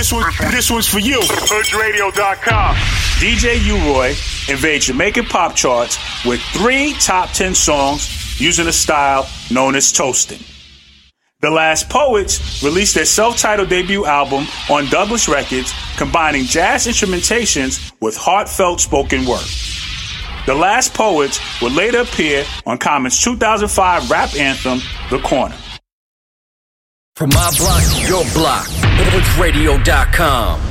This one's for you. HoodRadio.com. DJ U-Roy invades Jamaican pop charts with 3 top 10 songs using a style known as toasting. The Last Poets released their self-titled debut album on Douglas Records, combining jazz instrumentations with heartfelt spoken word. The Last Poets would later appear on Common's 2005 rap anthem, The Corner. From my block to your block, HoodRadio.com.